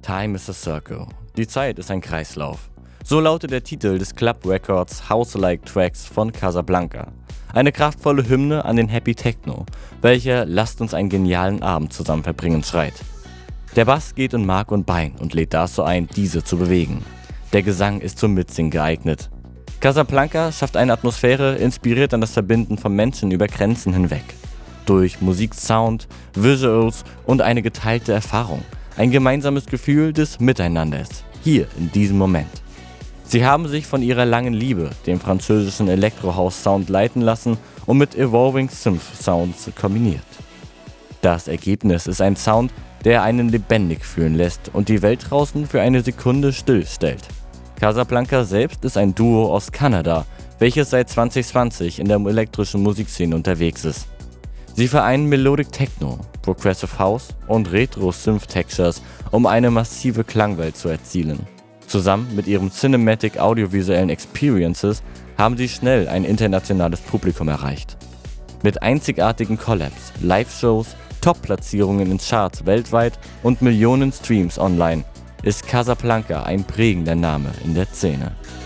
Time is a Circle. Die Zeit ist ein Kreislauf. So lautet der Titel des Club Records House-like Tracks von Casablanca. Eine kraftvolle Hymne an den Happy Techno, welcher "Lasst uns einen genialen Abend zusammen verbringen" schreit. Der Bass geht in Mark und Bein und lädt dazu ein, diese zu bewegen. Der Gesang ist zum Mitsingen geeignet. Casablanca schafft eine Atmosphäre, inspiriert an das Verbinden von Menschen über Grenzen hinweg. Durch Musik, Sound, Visuals und eine geteilte Erfahrung. Ein gemeinsames Gefühl des Miteinanders, hier in diesem Moment. Sie haben sich von ihrer langen Liebe, dem französischen Electro-House-Sound, leiten lassen und mit Evolving Synth-Sounds kombiniert. Das Ergebnis ist ein Sound, der einen lebendig fühlen lässt und die Welt draußen für eine Sekunde stillstellt. Casablanca selbst ist ein Duo aus Kanada, welches seit 2020 in der elektrischen Musikszene unterwegs ist. Sie vereinen Melodic Techno, Progressive House und Retro-Synth-Textures, um eine massive Klangwelt zu erzielen. Zusammen mit ihren Cinematic audiovisuellen Experiences haben sie schnell ein internationales Publikum erreicht. Mit einzigartigen Collabs, Live-Shows, Top-Platzierungen in Charts weltweit und Millionen Streams online ist Casablanca ein prägender Name in der Szene.